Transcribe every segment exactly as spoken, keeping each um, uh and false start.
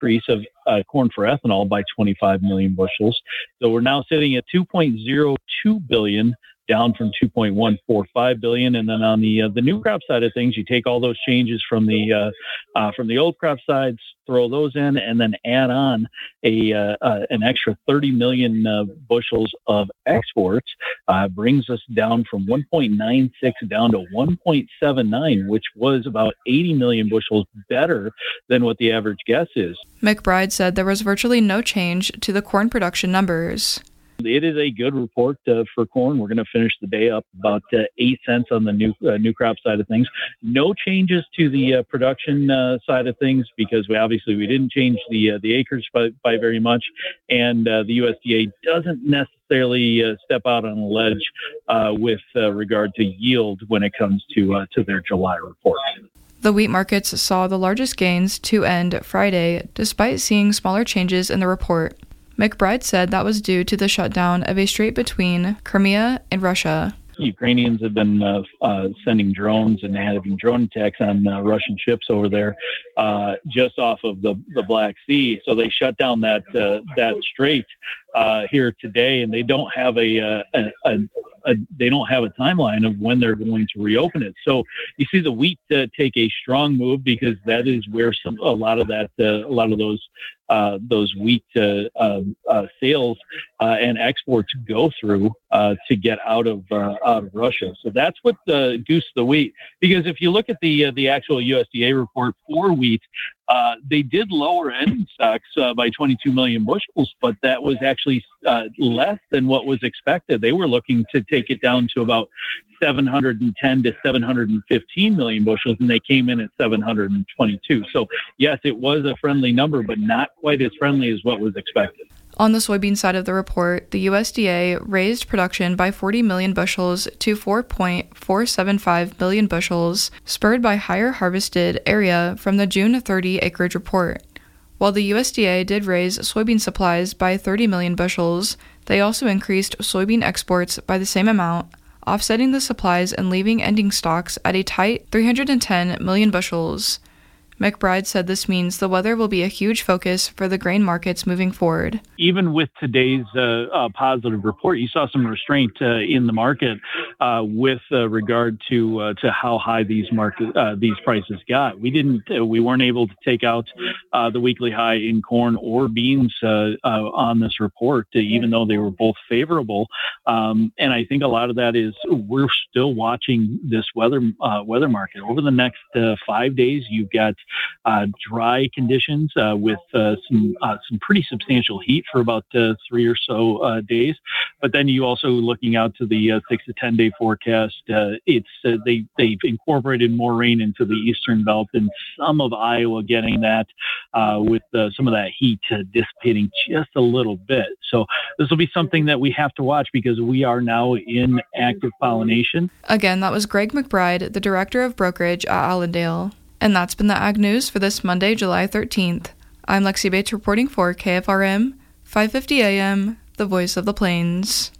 increase of uh, corn for ethanol by twenty-five million bushels. So we're now sitting at two point zero two billion, down from two point one four five billion. And then on the uh, the new crop side of things, you take all those changes from the uh, uh, from the old crop sides, throw those in, and then add on a uh, uh, an extra thirty million uh, bushels of exports, uh, brings us down from one point nine six down to one point seven nine, which was about eighty million bushels better than what the average guess is. McBride said there was virtually no change to the corn production numbers. It is a good report uh, for corn. We're going to finish the day up about uh, eight cents on the new uh, new crop side of things. No changes to the uh, production uh, side of things because we obviously we didn't change the uh, the acres by, by very much, and uh, the U S D A doesn't necessarily uh, step out on a ledge uh, with uh, regard to yield when it comes to uh, to their July report. The wheat markets saw the largest gains to end Friday, despite seeing smaller changes in the report. McBride said that was due to the shutdown of a strait between Crimea and Russia. Ukrainians have been uh, uh, sending drones and having drone attacks on uh, Russian ships over there uh, just off of the, the Black Sea. So they shut down that uh, that strait uh, here today, and they don't have a, a, a, a they don't have a timeline of when they're going to reopen it. So you see the wheat uh, take a strong move because that is where some a lot of that uh, a lot of those uh, those wheat uh, uh, uh, sales uh, and exports go through uh, to get out of uh, out of Russia. So that's what uh, goosed the wheat. Because if you look at the uh, the actual U S D A report for wheat, uh, they did lower ending stocks uh, by twenty-two million bushels, but that was actually uh, less than what was expected. They were looking to take it down to about seven hundred ten to seven hundred fifteen million bushels, and they came in at seven hundred twenty-two. So yes, it was a friendly number, but not quite as friendly as what was expected. On the soybean side of the report, the U S D A raised production by forty million bushels to four point four seven five billion bushels, spurred by higher harvested area from the June thirtieth acreage report. While the U S D A did raise soybean supplies by thirty million bushels, they also increased soybean exports by the same amount, offsetting the supplies and leaving ending stocks at a tight three hundred ten million bushels. McBride said this means the weather will be a huge focus for the grain markets moving forward. Even with today's uh, uh, positive report, you saw some restraint uh, in the market uh, with uh, regard to uh, to how high these market uh, these prices got. We didn't, uh, we weren't able to take out uh, the weekly high in corn or beans uh, uh, on this report, uh, even though they were both favorable. Um, and I think a lot of that is we're still watching this weather uh, weather market over the next uh, five days. You've got Uh, dry conditions uh, with uh, some uh, some pretty substantial heat for about uh, three or so uh, days, but then you also looking out to the uh, six to ten day forecast. Uh, it's uh, they they've incorporated more rain into the eastern belt, and some of Iowa getting that uh, with uh, some of that heat uh, dissipating just a little bit. So this will be something that we have to watch because we are now in active pollination. Again, that was Greg McBride, the director of brokerage at Allendale. And that's been the Ag News for this Monday, July thirteenth. I'm Lexi Bates reporting for K F R M, five fifty A M, the Voice of the Plains.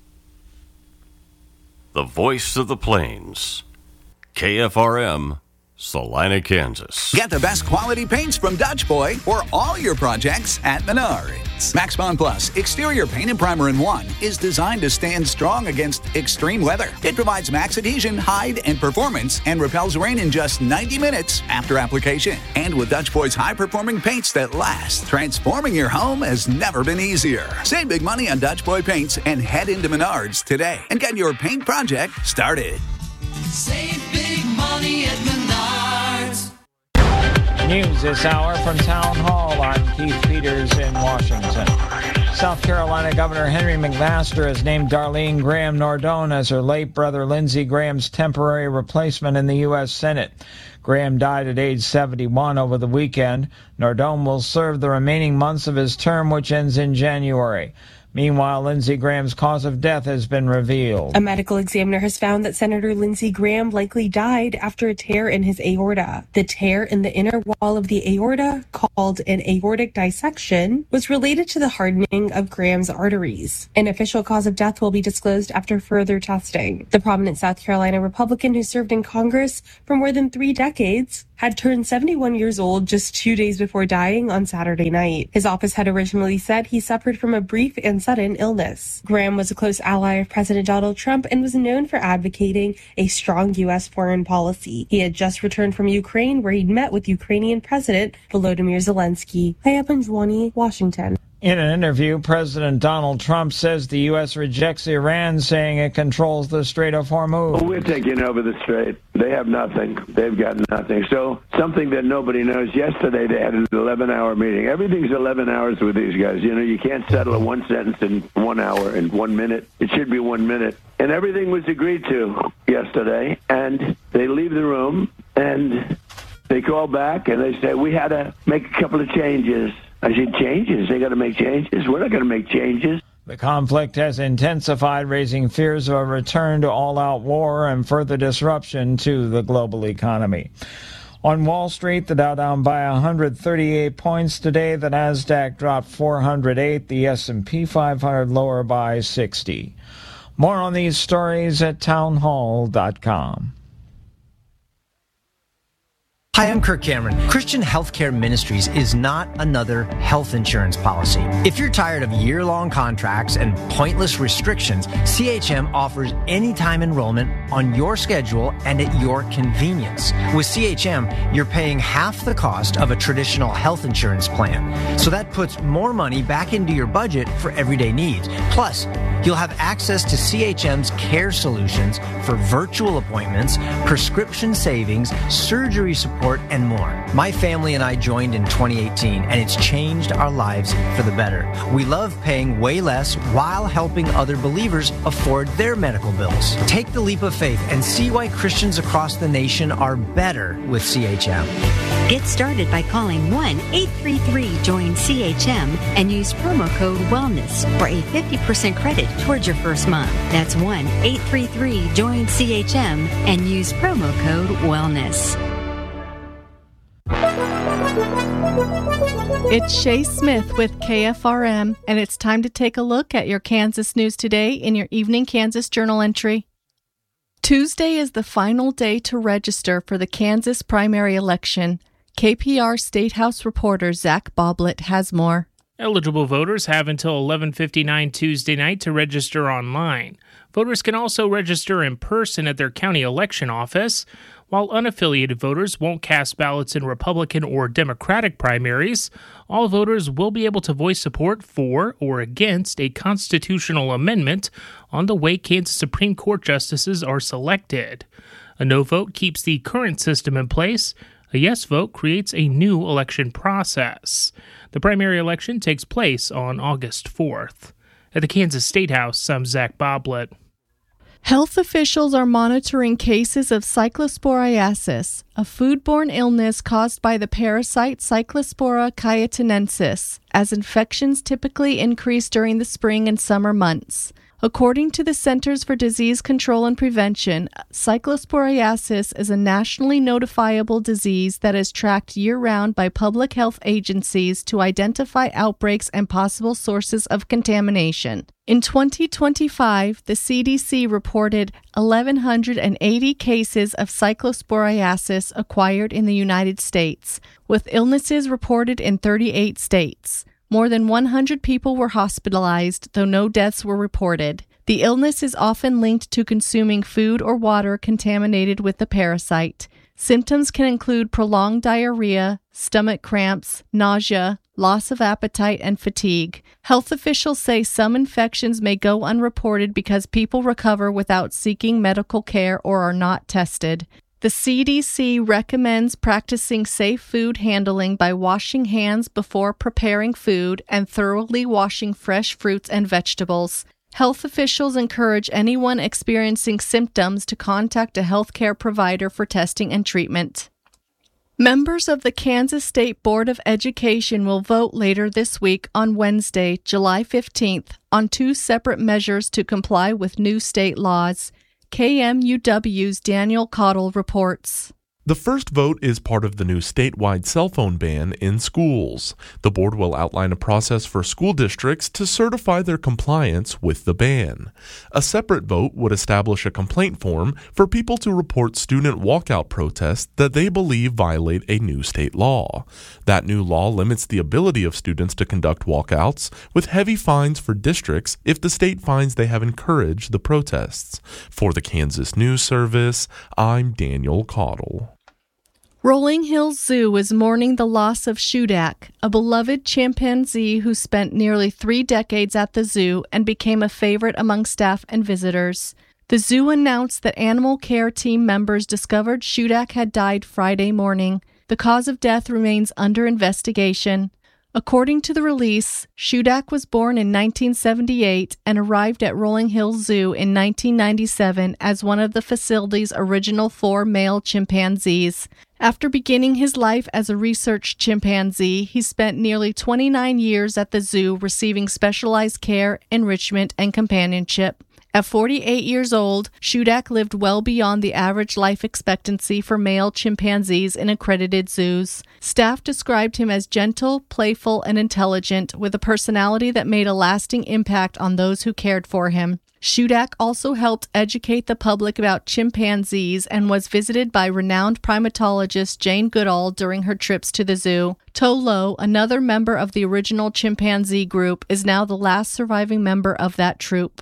The Voice of the Plains. K F R M, Salina, Kansas. Get the best quality paints from Dutch Boy for all your projects at Menards. Max Bond Plus Exterior Paint and Primer in One is designed to stand strong against extreme weather. It provides max adhesion, hide, and performance and repels rain in just ninety minutes after application. And with Dutch Boy's high-performing paints that last, transforming your home has never been easier. Save big money on Dutch Boy paints and head into Menards today and get your paint project started. Save big money at Menards. News this hour from Town Hall. I'm Keith Peters in Washington. South Carolina Governor Henry McMaster has named Darlene Graham Nordone as her late brother Lindsey Graham's temporary replacement in the U S Senate. Graham died at age seventy-one over the weekend. Nordone will serve the remaining months of his term, which ends in January. Meanwhile, Lindsey Graham's cause of death has been revealed. A medical examiner has found that Senator Lindsey Graham likely died after a tear in his aorta. The tear in the inner wall of the aorta, called an aortic dissection, was related to the hardening of Graham's arteries. An official cause of death will be disclosed after further testing. The prominent South Carolina Republican who served in Congress for more than three decades had turned seventy-one years old just two days before dying on Saturday night. His office had originally said he suffered from a brief and sudden illness. Graham was a close ally of President Donald Trump and was known for advocating a strong U S foreign policy. He had just returned from Ukraine, where he'd met with Ukrainian President Volodymyr Zelensky. Hayappan Jwani, Washington. In an interview, President Donald Trump says the U S rejects Iran, saying it controls the Strait of Hormuz. Well, we're taking over the Strait. They have nothing. They've got nothing. So something that nobody knows, yesterday they had an eleven-hour meeting. Everything's eleven hours with these guys. You know, you can't settle a one sentence in one hour, in one minute. It should be one minute. And everything was agreed to yesterday. And they leave the room, and they call back, and they say, we had to make a couple of changes. I said, changes? They got to make changes? We're not going to make changes. The conflict has intensified, raising fears of a return to all-out war and further disruption to the global economy. On Wall Street, the Dow down by one hundred thirty-eight points today. The Nasdaq dropped four hundred eight. The S and P five hundred lower by sixty. More on these stories at townhall dot com. Hi, I'm Kirk Cameron. Christian Healthcare Ministries is not another health insurance policy. If you're tired of year-long contracts and pointless restrictions, C H M offers anytime enrollment on your schedule and at your convenience. With C H M, you're paying half the cost of a traditional health insurance plan. So that puts more money back into your budget for everyday needs. Plus, you'll have access to C H M's care solutions for virtual appointments, prescription savings, surgery support, and more. My family and I joined in twenty eighteen, and it's changed our lives for the better. We love paying way less while helping other believers afford their medical bills. Take the leap of faith and see why Christians across the nation are better with C H M. Get started by calling one eight three three join C H M and use promo code WELLNESS for a fifty percent credit towards your first month. That's one eight three three join C H M and use promo code WELLNESS. It's Shay Smith with K F R M, and it's time to take a look at your Kansas news today in your Evening Kansas Journal entry. Tuesday is the final day to register for the Kansas primary election. K P R State House reporter Zach Boblet has more. Eligible voters have until eleven fifty-nine Tuesday night to register online. Voters can also register in person at their county election office, while unaffiliated voters won't cast ballots in Republican or Democratic primaries. All voters will be able to voice support for or against a constitutional amendment on the way Kansas Supreme Court justices are selected. A no vote keeps the current system in place. A yes vote creates a new election process. The primary election takes place on August fourth. At the Kansas State House, I'm Zach Boblet. Health officials are monitoring cases of cyclosporiasis, a foodborne illness caused by the parasite Cyclospora cayetanensis, as infections typically increase during the spring and summer months. According to the Centers for Disease Control and Prevention, cyclosporiasis is a nationally notifiable disease that is tracked year-round by public health agencies to identify outbreaks and possible sources of contamination. In twenty twenty-five, the C D C reported one thousand one hundred eighty cases of cyclosporiasis acquired in the United States, with illnesses reported in thirty-eight states. More than one hundred people were hospitalized, though no deaths were reported. The illness is often linked to consuming food or water contaminated with the parasite. Symptoms can include prolonged diarrhea, stomach cramps, nausea, loss of appetite, and fatigue. Health officials say some infections may go unreported because people recover without seeking medical care or are not tested. The C D C recommends practicing safe food handling by washing hands before preparing food and thoroughly washing fresh fruits and vegetables. Health officials encourage anyone experiencing symptoms to contact a healthcare provider for testing and treatment. Members of the Kansas State Board of Education will vote later this week on Wednesday, July fifteenth, on two separate measures to comply with new state laws. K M U W's Daniel Cottle reports. The first vote is part of the new statewide cell phone ban in schools. The board will outline a process for school districts to certify their compliance with the ban. A separate vote would establish a complaint form for people to report student walkout protests that they believe violate a new state law. That new law limits the ability of students to conduct walkouts, with heavy fines for districts if the state finds they have encouraged the protests. For the Kansas News Service, I'm Daniel Caudle. Rolling Hills Zoo is mourning the loss of Shudak, a beloved chimpanzee who spent nearly three decades at the zoo and became a favorite among staff and visitors. The zoo announced that animal care team members discovered Shudak had died Friday morning. The cause of death remains under investigation. According to the release, Shudak was born in nineteen seventy-eight and arrived at Rolling Hills Zoo in nineteen ninety-seven as one of the facility's original four male chimpanzees. After beginning his life as a research chimpanzee, he spent nearly twenty-nine years at the zoo receiving specialized care, enrichment, and companionship. At forty-eight years old, Shudak lived well beyond the average life expectancy for male chimpanzees in accredited zoos. Staff described him as gentle, playful, and intelligent, with a personality that made a lasting impact on those who cared for him. Shudak also helped educate the public about chimpanzees and was visited by renowned primatologist Jane Goodall during her trips to the zoo. Tolo, another member of the original chimpanzee group, is now the last surviving member of that troop.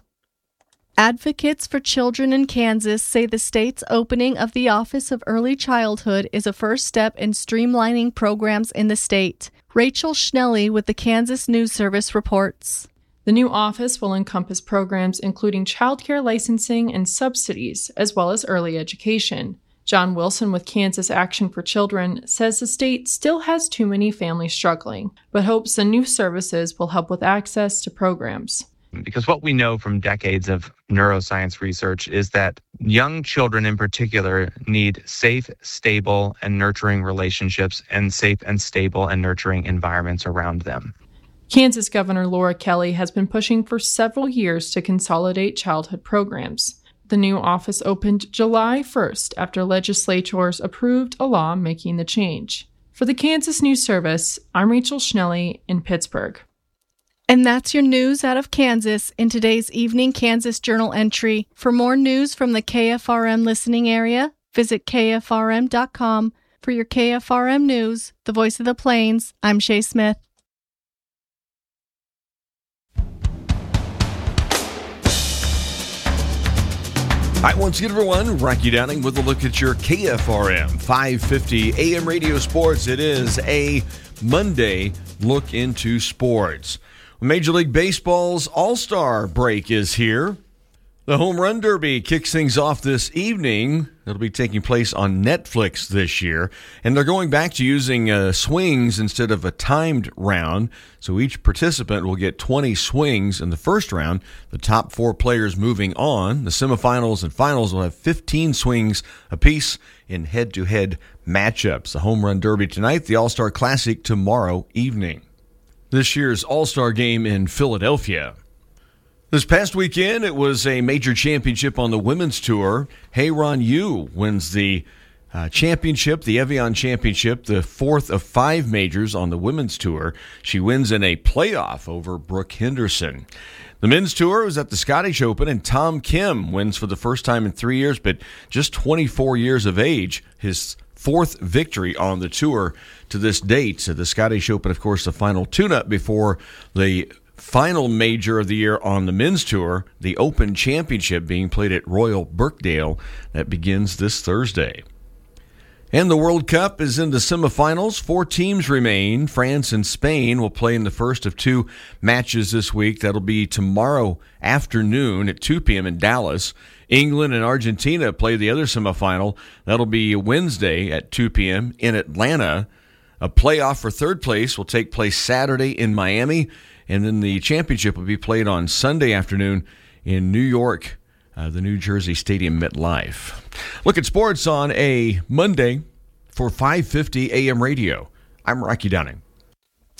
Advocates for children in Kansas say the state's opening of the Office of Early Childhood is a first step in streamlining programs in the state. Rachel Schnelly with the Kansas News Service reports. The new office will encompass programs including childcare licensing and subsidies, as well as early education. John Wilson with Kansas Action for Children says the state still has too many families struggling, but hopes the new services will help with access to programs. Because what we know from decades of neuroscience research is that young children in particular need safe, stable, and nurturing relationships and safe and stable and nurturing environments around them. Kansas Governor Laura Kelly has been pushing for several years to consolidate childhood programs. The new office opened July first after legislators approved a law making the change. For the Kansas News Service, I'm Rachel Schnelly in Pittsburgh. And that's your news out of Kansas in today's Evening Kansas Journal entry. For more news from the K F R M listening area, visit K F R M dot com. For your K F R M News, the voice of the Plains, I'm Shay Smith. All right, once again, everyone, Rocky Downing with a look at your K F R M five fifty A M Radio Sports. It is a Monday look into sports. Major League Baseball's All-Star break is here. The Home Run Derby kicks things off this evening. It'll be taking place on Netflix this year. And they're going back to using uh, swings instead of a timed round. So each participant will get twenty swings in the first round. The top four players moving on. The semifinals and finals will have fifteen swings apiece in head-to-head matchups. The Home Run Derby tonight, the All-Star Classic tomorrow evening. This year's All-Star Game in Philadelphia. This past weekend, it was a major championship on the women's tour. Hye-Ron Yu wins the uh, championship, the Evian Championship, the fourth of five majors on the women's tour. She wins in a playoff over Brooke Henderson. The men's tour was at the Scottish Open, and Tom Kim wins for the first time in three years, but just twenty-four years of age. His fourth victory on the tour to this date. So the Scottish Open, of course, the final tune-up before the final major of the year on the men's tour, the Open Championship being played at Royal Birkdale. That begins this Thursday. And the World Cup is in the semifinals. Four teams remain. France and Spain will play in the first of two matches this week. That'll be tomorrow afternoon at two p.m. in Dallas. England and Argentina play the other semifinal. That'll be Wednesday at two p.m. in Atlanta. A playoff for third place will take place Saturday in Miami, and then the championship will be played on Sunday afternoon in New York, uh, the New Jersey Stadium MetLife. Look at sports on a Monday for five fifty A M radio. I'm Rocky Downing.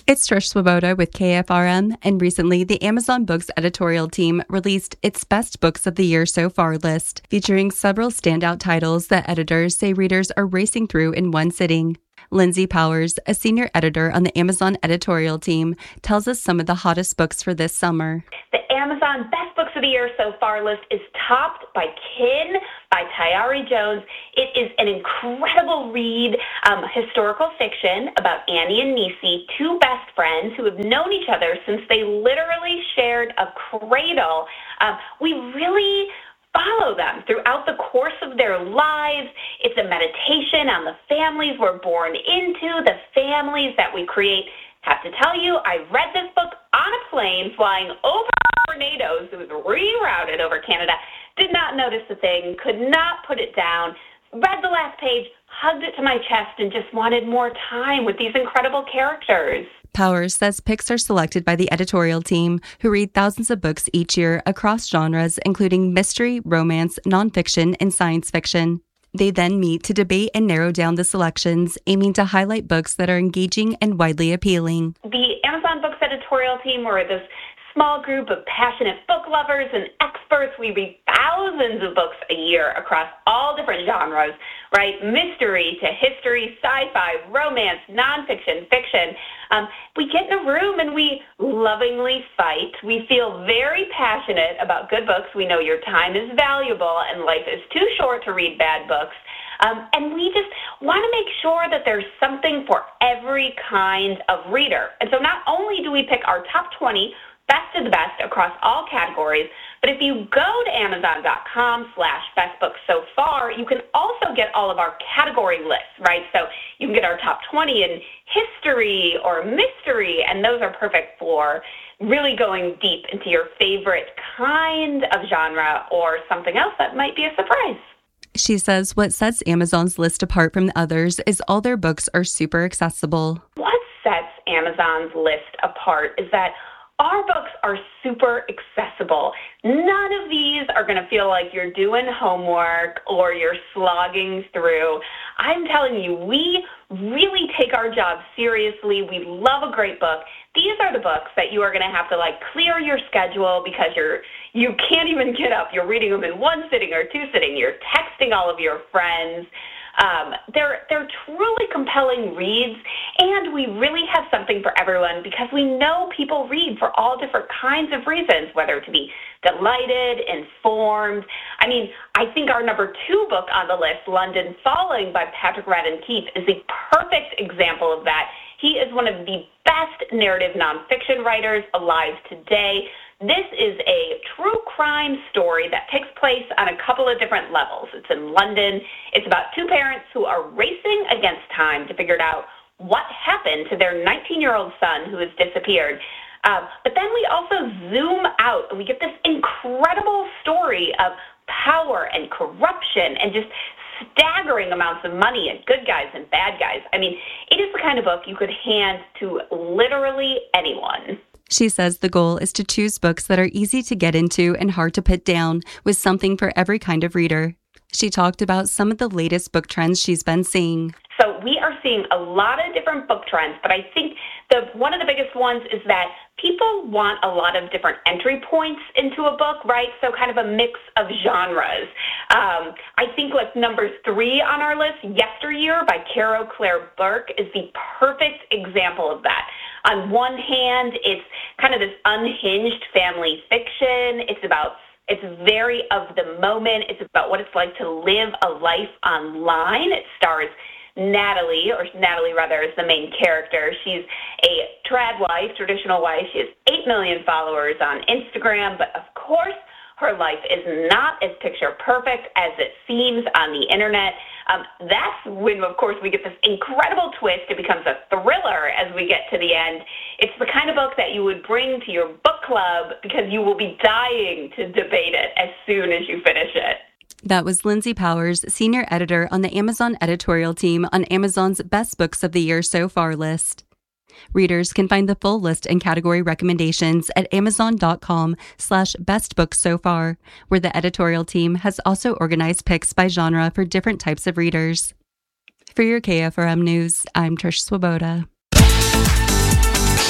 It's Trish Swoboda with K F R M, and recently the Amazon Books editorial team released its Best Books of the Year So Far list, featuring several standout titles that editors say readers are racing through in one sitting. Lindsay Powers, a senior editor on the Amazon editorial team, tells us some of the hottest books for this summer. The Amazon Best Books of the Year So Far list is topped by Kin by Tayari Jones. It is an incredible read, um, historical fiction about Annie and Nisi, two best friends who have known each other since they literally shared a cradle. Um, we really follow them throughout the course of their lives. It's a meditation on the families we're born into, the families that we create. Have to tell you, I read this book on a plane flying over tornadoes. It was rerouted over Canada. Did not notice a thing, could not put it down. Read the last page, hugged it to my chest, and just wanted more time with these incredible characters. Powers says picks are selected by the editorial team, who read thousands of books each year across genres, including mystery, romance, nonfiction, and science fiction. They then meet to debate and narrow down the selections, aiming to highlight books that are engaging and widely appealing. The Amazon Books editorial team were this small group of passionate book lovers and experts. We read thousands of books a year across all different genres, right? Mystery to history, sci-fi, romance, nonfiction, fiction. Um, we get in a room and we lovingly fight. We feel very passionate about good books. We know your time is valuable and life is too short to read bad books. Um, and we just want to make sure that there's something for every kind of reader. And so not only do we pick our top twenty best of the best across all categories, but if you go to amazon.com slash best books so far, you can also get all of our category lists, right? So you can get our top twenty in history or mystery, and those are perfect for really going deep into your favorite kind of genre or something else that might be a surprise. She says what sets Amazon's list apart from the others is all their books are super accessible. What sets Amazon's list apart is that our books are super accessible. None of these are going to feel like you're doing homework or you're slogging through. I'm telling you, we really take our job seriously. We love a great book. These are the books that you are going to have to like clear your schedule because you're you can't even get up. You're reading them in one sitting or two sitting. You're texting all of your friends. Um, they're they're truly compelling reads, and we really have something for everyone because we know people read for all different kinds of reasons, whether to be delighted, informed. I mean, I think our number two book on the list, London Falling by Patrick Radden Keefe, is the perfect example of that. He is one of the best narrative nonfiction writers alive today. This is a true crime story that takes place on a couple of different levels. It's in London. It's about two parents who are racing against time to figure out what happened to their nineteen-year-old son who has disappeared. Um, but then we also zoom out and we get this incredible story of power and corruption and just staggering amounts of money and good guys and bad guys. I mean, it is the kind of book you could hand to literally anyone. She says the goal is to choose books that are easy to get into and hard to put down, with something for every kind of reader. She talked about some of the latest book trends she's been seeing. So we are seeing a lot of different book trends, but I think the one of the biggest ones is that people want a lot of different entry points into a book, right? So kind of a mix of genres. Um, I think like number three on our list, Yesteryear by Caro Claire Burke, is the perfect example of that. On one hand, it's kind of this unhinged family fiction. It's about It's very of the moment. It's about what it's like to live a life online. It stars Natalie, or Natalie rather, is the main character. She's a trad wife, traditional wife. She has eight million followers on Instagram, but of course, her life is not as picture perfect as it seems on the internet. Um, that's when, of course, we get this incredible twist. It becomes a thriller as we get to the end. It's the kind of book that you would bring to your book club because you will be dying to debate it as soon as you finish it. That was Lindsay Powers, senior editor on the Amazon editorial team on Amazon's Best Books of the Year So Far list. Readers can find the full list and category recommendations at amazon.com slash best books so far, where the editorial team has also organized picks by genre for different types of readers. For your K F R M News, I'm Trish Swoboda.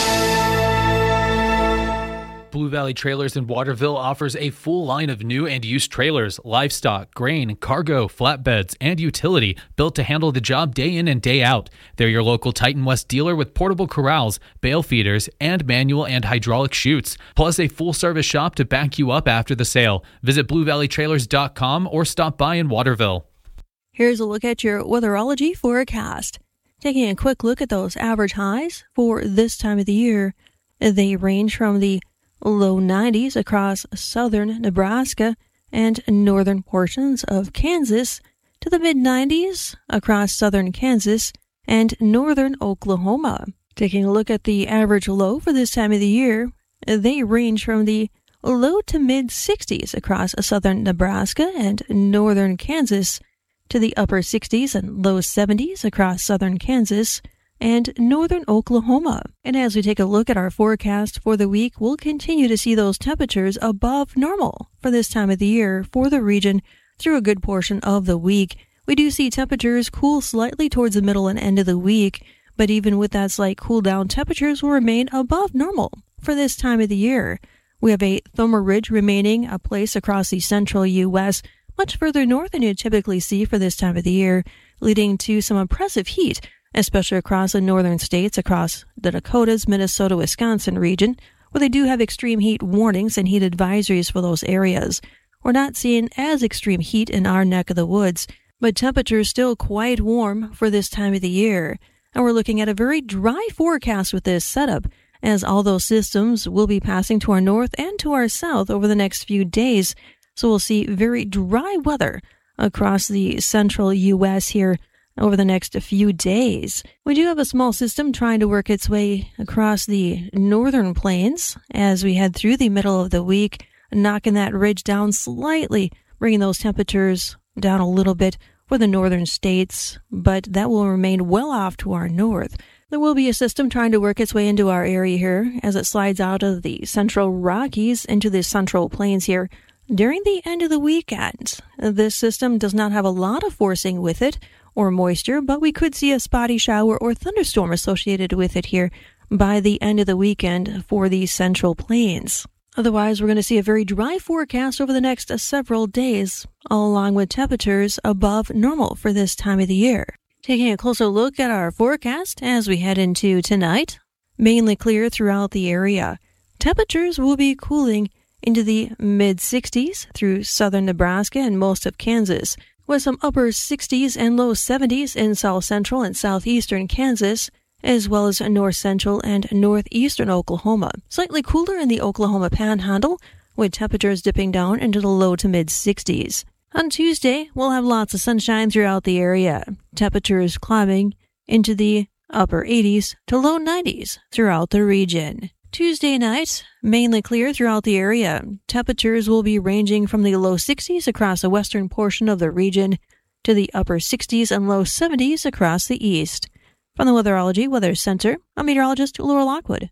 Valley Trailers in Waterville offers a full line of new and used trailers, livestock, grain, cargo, flatbeds, and utility built to handle the job day in and day out. They're your local Titan West dealer with portable corrals, bale feeders, and manual and hydraulic chutes, plus a full-service shop to back you up after the sale. Visit blue valley trailers dot com or stop by in Waterville. Here's a look at your weatherology forecast. Taking a quick look at those average highs for this time of the year, they range from the low nineties across southern Nebraska and northern portions of Kansas to the mid nineties across southern Kansas and northern Oklahoma. Taking a look at the average low for this time of the year, they range from the low to mid sixties across southern Nebraska and northern Kansas to the upper sixties and low seventies across southern Kansas and northern Oklahoma. And as we take a look at our forecast for the week, we'll continue to see those temperatures above normal for this time of the year for the region through a good portion of the week. We do see temperatures cool slightly towards the middle and end of the week, but even with that slight cool down, temperatures will remain above normal for this time of the year. We have a thermal ridge remaining, a place across the central U S, much further north than you typically see for this time of the year, leading to some oppressive heat, especially across the northern states, across the Dakotas, Minnesota, Wisconsin region, where they do have extreme heat warnings and heat advisories for those areas. We're not seeing as extreme heat in our neck of the woods, but temperatures still quite warm for this time of the year. And we're looking at a very dry forecast with this setup, as all those systems will be passing to our north and to our south over the next few days. So we'll see very dry weather across the central U S here over the next few days. We do have a small system trying to work its way across the northern plains as we head through the middle of the week, knocking that ridge down slightly, bringing those temperatures down a little bit for the northern states, but that will remain well off to our north. There will be a system trying to work its way into our area here as it slides out of the central Rockies into the central plains here during the end of the weekend. This system does not have a lot of forcing with it or moisture, but we could see a spotty shower or thunderstorm associated with it here by the end of the weekend for the central plains. Otherwise, we're going to see a very dry forecast over the next several days, along with temperatures above normal for this time of the year. Taking a closer look at our forecast as we head into tonight, mainly clear throughout the area. Temperatures will be cooling into the mid sixties through southern Nebraska and most of Kansas, with some upper sixties and low seventies in south central and southeastern Kansas, as well as north central and northeastern Oklahoma. Slightly cooler in the Oklahoma Panhandle, with temperatures dipping down into the low to mid sixties. On Tuesday, we'll have lots of sunshine throughout the area. Temperatures climbing into the upper eighties to low nineties throughout the region. Tuesday night, mainly clear throughout the area. Temperatures will be ranging from the low sixties across the western portion of the region to the upper sixties and low seventies across the east. From the Weatherology Weather Center, I'm meteorologist Laura Lockwood.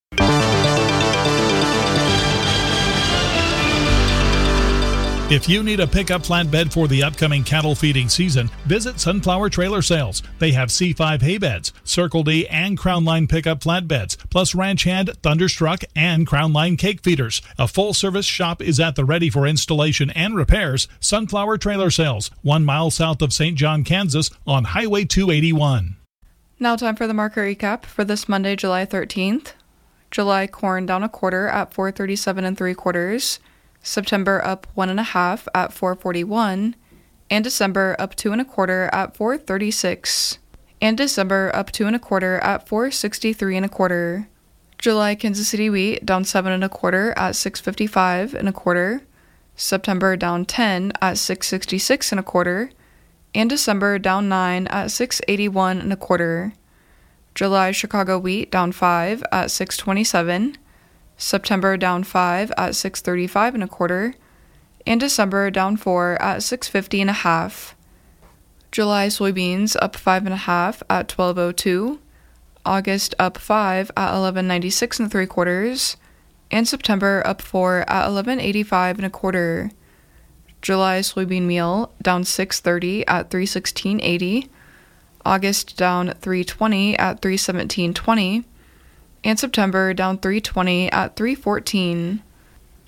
If you need a pickup flatbed for the upcoming cattle feeding season, visit Sunflower Trailer Sales. They have C five hay beds, Circle D and Crown Line pickup flatbeds, plus Ranch Hand, Thunderstruck, and Crown Line cake feeders. A full-service shop is at the ready for installation and repairs. Sunflower Trailer Sales, one mile south of Saint John, Kansas, on Highway two eighty-one. Now time for the market recap for this Monday, July thirteenth. July corn down a quarter at four thirty-seven and three quarters. September up one and a half at four forty-one, and December up two and a quarter at four thirty-six, and December up two and a quarter at four sixty-three and a quarter. July Kansas City wheat down seven and a quarter at six fifty-five and a quarter. September down ten at six sixty-six and a quarter, and December down nine at six eighty-one and a quarter. July Chicago wheat down five at six twenty-seven. September down five at six thirty-five and a quarter, and December down four at six fifty and a half. July soybeans up five and a half at twelve oh two, August up five at eleven ninety-six and three quarters, and September up four at eleven eighty-five and a quarter. July soybean meal down six thirty at three sixteen eighty, August down three twenty at three seventeen twenty. And September down three twenty at three fourteen.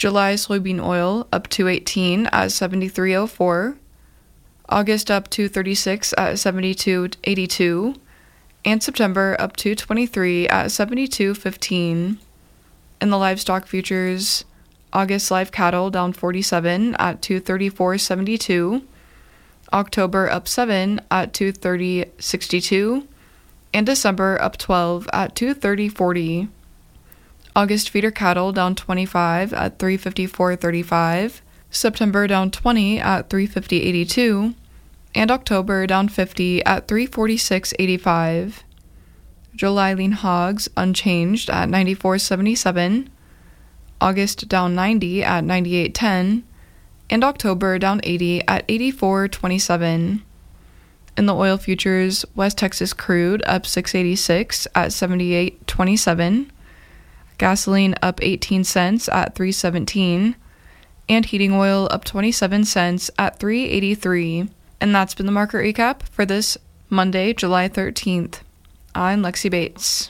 July soybean oil up two eighteen at seventy-three oh four. August up two thirty-six at seventy-two eighty-two. And September up two twenty-three at seventy-two fifteen. In the livestock futures, August live cattle down forty-seven at two thirty-four seventy-two. October up seven at two thirty sixty-two. And December up twelve at two thirty forty. August feeder cattle down twenty-five at three fifty-four thirty-five. September down twenty at three fifty eighty-two. And October down fifty at three forty-six eighty-five. July lean hogs unchanged at ninety-four seventy-seven. August down ninety at ninety-eight ten. And October down eighty at eighty-four twenty-seven. In the oil futures, West Texas crude up six eighty-six at seventy-eight twenty-seven. Gasoline up eighteen cents at three seventeen. And heating oil up twenty-seven cents at three eighty-three. And that's been the market recap for this Monday, July thirteenth. I'm Lexi Bates.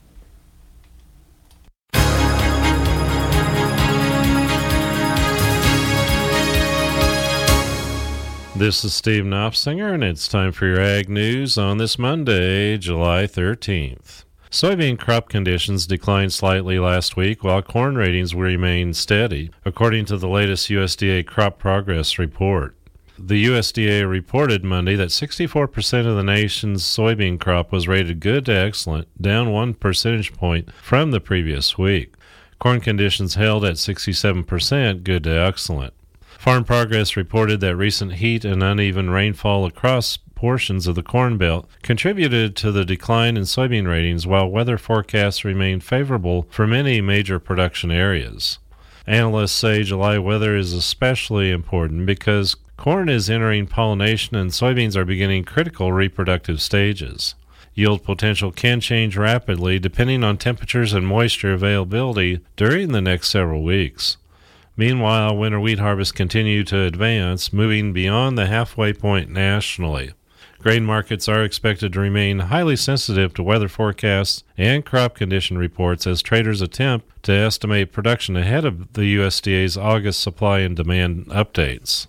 This is Steve Knopfsinger, and it's time for your Ag News on this Monday, July thirteenth. Soybean crop conditions declined slightly last week, while corn ratings remained steady, according to the latest U S D A crop progress report. The U S D A reported Monday that sixty-four percent of the nation's soybean crop was rated good to excellent, down one percentage point from the previous week. Corn conditions held at sixty-seven percent good to excellent. Farm Progress reported that recent heat and uneven rainfall across portions of the Corn Belt contributed to the decline in soybean ratings, while weather forecasts remain favorable for many major production areas. Analysts say July weather is especially important because corn is entering pollination and soybeans are beginning critical reproductive stages. Yield potential can change rapidly depending on temperatures and moisture availability during the next several weeks. Meanwhile, winter wheat harvests continue to advance, moving beyond the halfway point nationally. Grain markets are expected to remain highly sensitive to weather forecasts and crop condition reports as traders attempt to estimate production ahead of the U S D A's August supply and demand updates.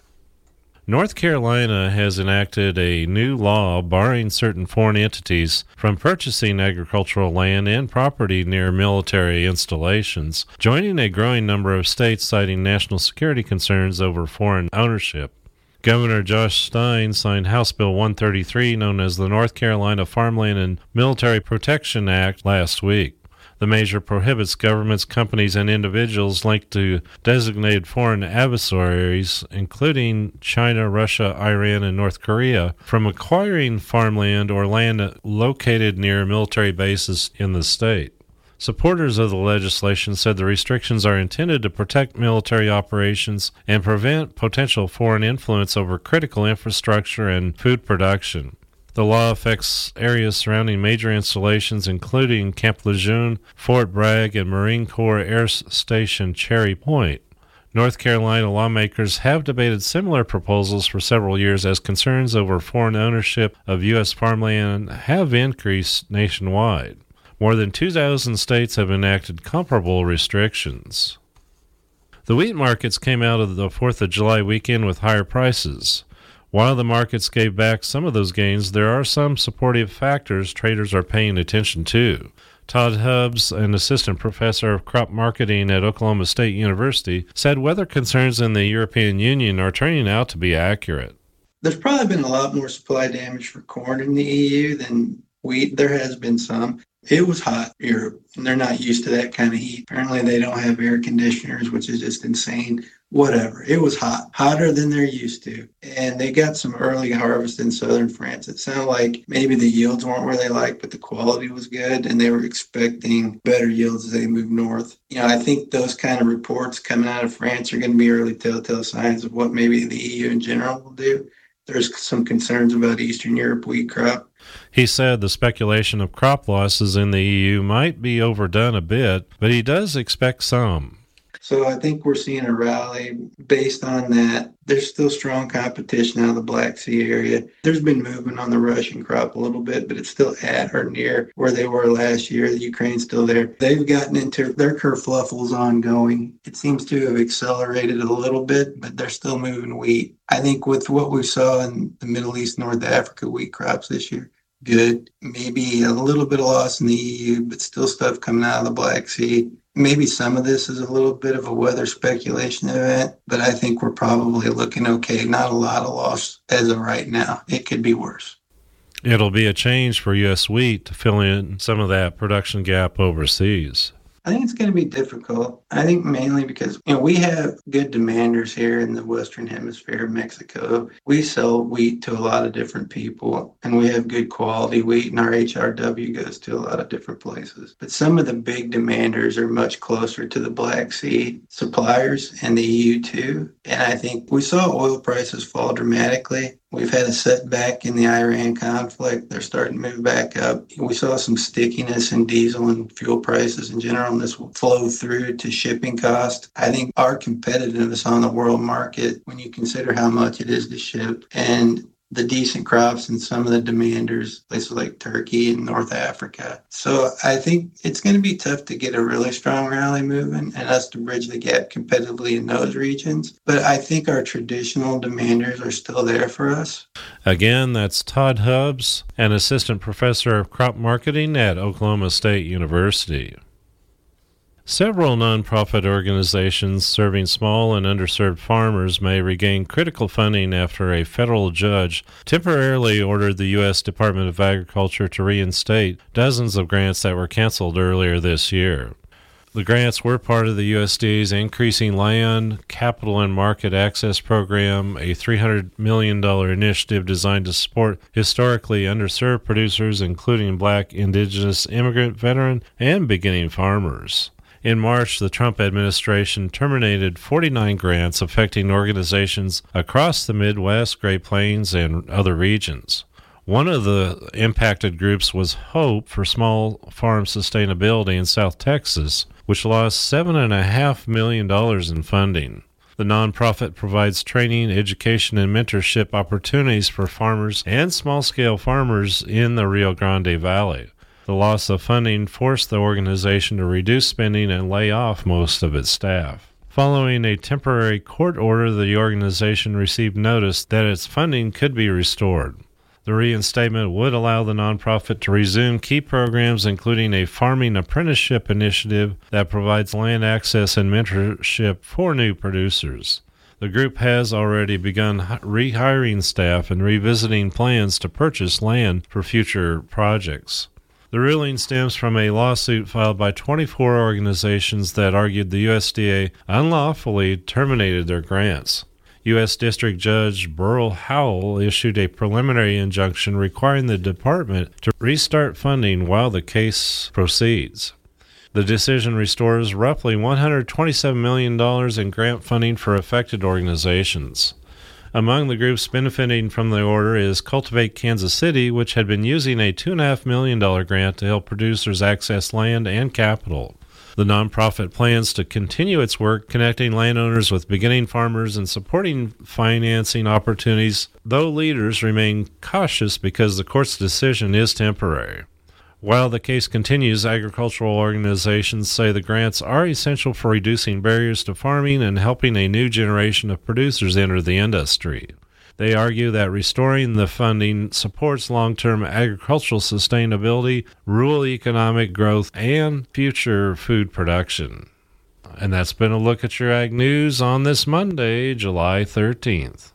North Carolina has enacted a new law barring certain foreign entities from purchasing agricultural land and property near military installations, joining a growing number of states citing national security concerns over foreign ownership. Governor Josh Stein signed House Bill one thirty-three, known as the North Carolina Farmland and Military Protection Act, last week. The measure prohibits governments, companies, and individuals linked to designated foreign adversaries, including China, Russia, Iran, and North Korea, from acquiring farmland or land located near military bases in the state. Supporters of the legislation said the restrictions are intended to protect military operations and prevent potential foreign influence over critical infrastructure and food production. The law affects areas surrounding major installations, including Camp Lejeune, Fort Bragg, and Marine Corps Air Station Cherry Point. North Carolina lawmakers have debated similar proposals for several years as concerns over foreign ownership of U S farmland have increased nationwide. More than two thousand states have enacted comparable restrictions. The wheat markets came out of the fourth of July weekend with higher prices. While the markets gave back some of those gains, there are some supportive factors traders are paying attention to. Todd Hubbs, an assistant professor of crop marketing at Oklahoma State University, said weather concerns in the European Union are turning out to be accurate. There's probably been a lot more supply damage for corn in the E U than wheat. There has been some. It was hot in Europe, and they're not used to that kind of heat. Apparently, they don't have air conditioners, which is just insane. Whatever. It was hot, hotter than they're used to. And they got some early harvest in southern France. It sounded like maybe the yields weren't where they liked, but the quality was good, and they were expecting better yields as they moved north. You know, I think those kind of reports coming out of France are going to be early telltale signs of what maybe the E U in general will do. There's some concerns about Eastern Europe wheat crop. He said the speculation of crop losses in the E U might be overdone a bit, but he does expect some. So I think we're seeing a rally based on that. There's still strong competition out of the Black Sea area. There's been movement on the Russian crop a little bit, but it's still at or near where they were last year. The Ukraine's still there. They've gotten into their kerfluffles ongoing. It seems to have accelerated a little bit, but they're still moving wheat. I think with what we saw in the Middle East, North Africa wheat crops this year, good. Maybe a little bit of loss in the E U, but still stuff coming out of the Black Sea. Maybe some of this is a little bit of a weather speculation event, but I think we're probably looking okay. Not a lot of loss as of right now. It could be worse. It'll be a change for U S wheat to fill in some of that production gap overseas. I think it's going to be difficult. I think mainly because, you know, we have good demanders here in the Western Hemisphere, Mexico. We sell wheat to a lot of different people, and we have good quality wheat, and our H R W goes to a lot of different places. But some of the big demanders are much closer to the Black Sea suppliers and the E U too. And I think we saw oil prices fall dramatically. We've had a setback in the Iran conflict. They're starting to move back up. We saw some stickiness in diesel and fuel prices in general, and this will flow through to shipping cost. I think our competitiveness on the world market, when you consider how much it is to ship and the decent crops in some of the demanders, places like Turkey and North Africa. So I think it's going to be tough to get a really strong rally moving and us to bridge the gap competitively in those regions. But I think our traditional demanders are still there for us. Again, that's Todd Hubbs, an assistant professor of crop marketing at Oklahoma State University. Several nonprofit organizations serving small and underserved farmers may regain critical funding after a federal judge temporarily ordered the U S Department of Agriculture to reinstate dozens of grants that were canceled earlier this year. The grants were part of the U S D A's Increasing Land, Capital, and Market Access Program, a three hundred million dollars initiative designed to support historically underserved producers, including Black, Indigenous, immigrant, veteran, and beginning farmers. In March, the Trump administration terminated forty-nine grants affecting organizations across the Midwest, Great Plains, and other regions. One of the impacted groups was Hope for Small Farm Sustainability in South Texas, which lost seven point five million dollars in funding. The nonprofit provides training, education, and mentorship opportunities for farmers and small-scale farmers in the Rio Grande Valley. The loss of funding forced the organization to reduce spending and lay off most of its staff. Following a temporary court order, the organization received notice that its funding could be restored. The reinstatement would allow the nonprofit to resume key programs, including a farming apprenticeship initiative that provides land access and mentorship for new producers. The group has already begun rehiring staff and revisiting plans to purchase land for future projects. The ruling stems from a lawsuit filed by twenty-four organizations that argued the U S D A unlawfully terminated their grants. U S District Judge Burl Howell issued a preliminary injunction requiring the department to restart funding while the case proceeds. The decision restores roughly one hundred twenty-seven million dollars in grant funding for affected organizations. Among the groups benefiting from the order is Cultivate Kansas City, which had been using a two point five million dollars grant to help producers access land and capital. The nonprofit plans to continue its work connecting landowners with beginning farmers and supporting financing opportunities, though leaders remain cautious because the court's decision is temporary. While the case continues, agricultural organizations say the grants are essential for reducing barriers to farming and helping a new generation of producers enter the industry. They argue that restoring the funding supports long-term agricultural sustainability, rural economic growth, and future food production. And that's been a look at your Ag News on this Monday, July thirteenth.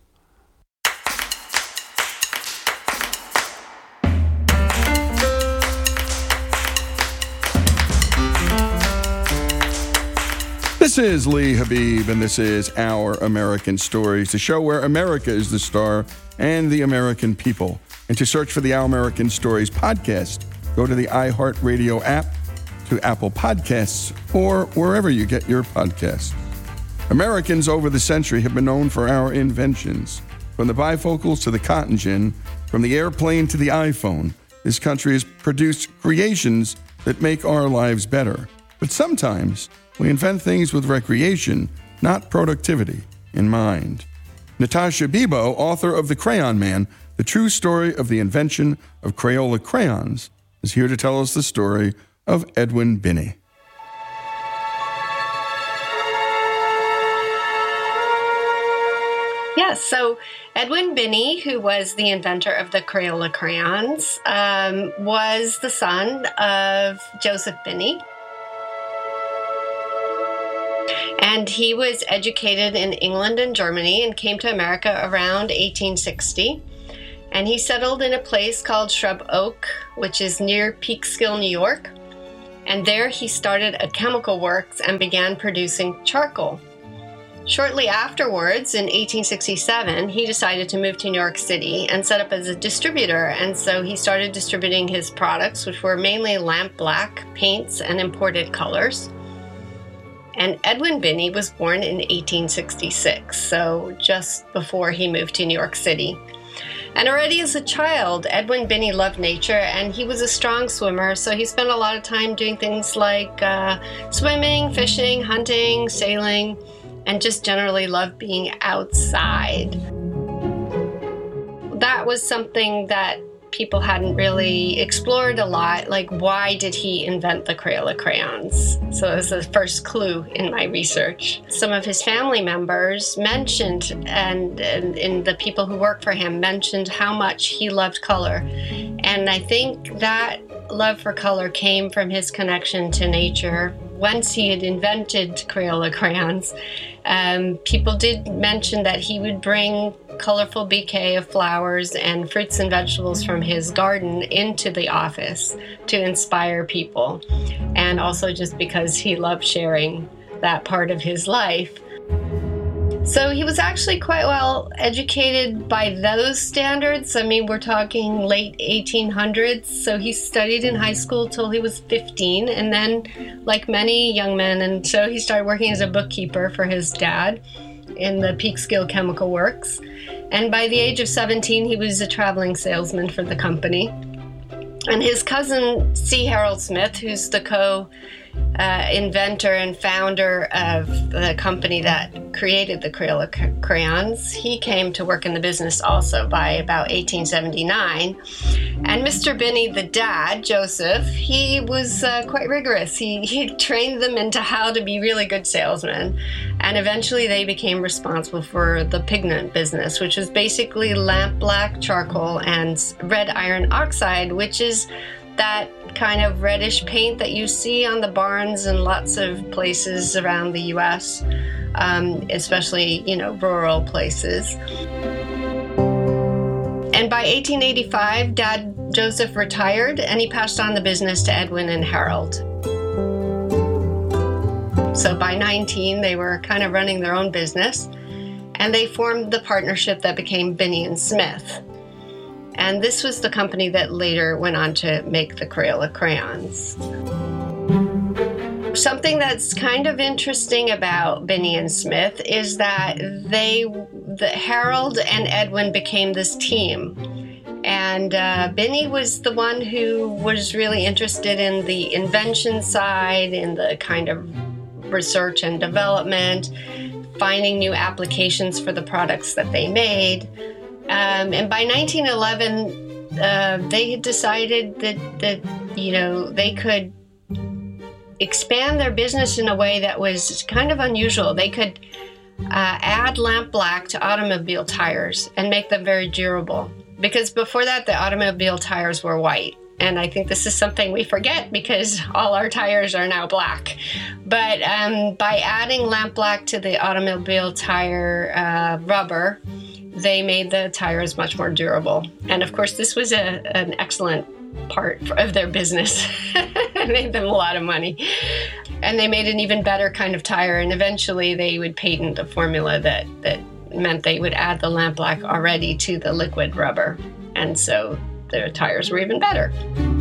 This is Lee Habib, and this is Our American Stories, the show where America is the star and the American people. And to search for the Our American Stories podcast, go to the iHeartRadio app, to Apple Podcasts, or wherever you get your podcasts. Americans over the century have been known for our inventions. From the bifocals to the cotton gin, from the airplane to the iPhone, this country has produced creations that make our lives better. But sometimes we invent things with recreation, not productivity, in mind. Natasha Bibo, author of The Crayon Man, The True Story of the Invention of Crayola Crayons, is here to tell us the story of Edwin Binney. Yes, so Edwin Binney, who was the inventor of the Crayola crayons, um, was the son of Joseph Binney. And he was educated in England and Germany and came to America around eighteen sixty. And he settled in a place called Shrub Oak, which is near Peekskill, New York. And there he started a chemical works and began producing charcoal. Shortly afterwards, in eighteen sixty-seven, he decided to move to New York City and set up as a distributor. And so he started distributing his products, which were mainly lampblack paints and imported colors. And Edwin Binney was born in eighteen sixty-six, so just before he moved to New York City. And already as a child, Edwin Binney loved nature, and he was a strong swimmer, so he spent a lot of time doing things like uh, swimming, fishing, hunting, sailing, and just generally loved being outside. That was something that people hadn't really explored a lot, like why did he invent the Crayola crayons? So it was the first clue in my research. Some of his family members mentioned, and, and, and the people who work for him mentioned how much he loved color. And I think that love for color came from his connection to nature. Once he had invented Crayola crayons, um, people did mention that he would bring colorful bouquet of flowers and fruits and vegetables from his garden into the office to inspire people. And also just because he loved sharing that part of his life. So he was actually quite well educated by those standards. I mean, we're talking late eighteen hundreds. So he studied in high school till he was fifteen. And then, like many young men, and so he started working as a bookkeeper for his dad in the Peekskill Chemical Works. And by the age of seventeen, he was a traveling salesman for the company. And his cousin, C. Harold Smith, who's the co Uh, inventor and founder of the company that created the Crayola crayons, he came to work in the business also by about eighteen seventy-nine. And Mister Binney, the dad, Joseph, he was uh, quite rigorous. He, he trained them into how to be really good salesmen. And eventually they became responsible for the pigment business, which was basically lampblack charcoal and red iron oxide, which is that kind of reddish paint that you see on the barns in lots of places around the U S, um, especially, you know, rural places. And by eighteen eighty-five, Dad Joseph retired and he passed on the business to Edwin and Harold. So by nineteen, they were kind of running their own business, and they formed the partnership that became Binney and Smith. And this was the company that later went on to make the Crayola crayons. Something that's kind of interesting about Binney and Smith is that they, the Harold and Edwin became this team. And uh, Binney was the one who was really interested in the invention side, in the kind of research and development, finding new applications for the products that they made. Um, and by nineteen eleven, uh, they had decided that, that, you know, they could expand their business in a way that was kind of unusual. They could uh, add lampblack to automobile tires and make them very durable. Because before that, the automobile tires were white. And I think this is something we forget because all our tires are now black. But um, by adding lampblack to the automobile tire uh, rubber, they made the tires much more durable. And of course, this was a, an excellent part of their business. It made them a lot of money. And they made an even better kind of tire. And eventually they would patent a formula that, that meant they would add the lampblack already to the liquid rubber. And so their tires were even better.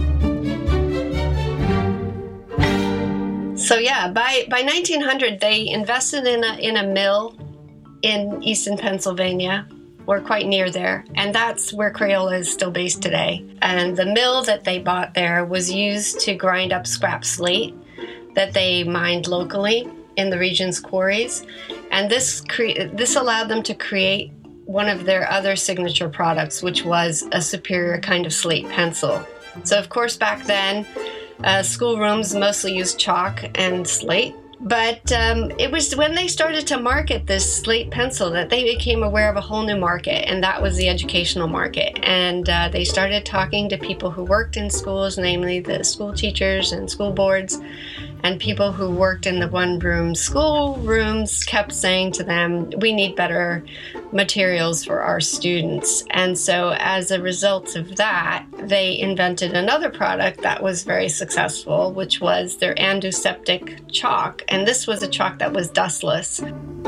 So yeah, by, by nineteen hundred, they invested in a, in a mill in Easton, Pennsylvania. We're quite near there, and that's where Crayola is still based today. And the mill that they bought there was used to grind up scrap slate, that they mined locally in the region's quarries. And this cre- this allowed them to create one of their other signature products, which was a superior kind of slate pencil. So, of course, back then, uh, schoolrooms mostly used chalk and slate. But um, it was when they started to market this slate pencil that they became aware of a whole new market, and that was the educational market. And uh, they started talking to people who worked in schools, namely the school teachers and school boards, and people who worked in the one-room school rooms kept saying to them, we need better materials for our students. And so as a result of that, they invented another product that was very successful, which was their Anduseptic chalk. And this was a chalk that was dustless.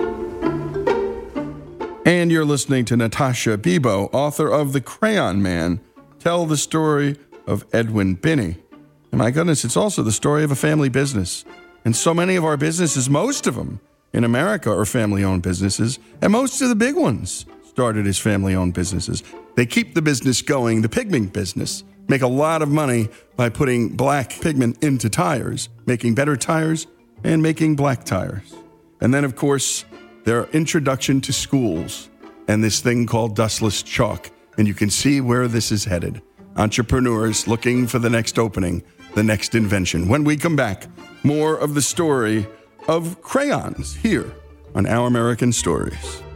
And you're listening to Natasha Bibo, author of The Crayon Man, tell the story of Edwin Binney. And my goodness, it's also the story of a family business. And so many of our businesses, most of them in America, are family-owned businesses, and most of the big ones started as family-owned businesses. They keep the business going, the pigment business, make a lot of money by putting black pigment into tires, making better tires and making black tires. And then, of course, their introduction to schools and this thing called dustless chalk. And you can see where this is headed. Entrepreneurs looking for the next opening, the next invention. When we come back, more of the story of crayons here on Our American Stories.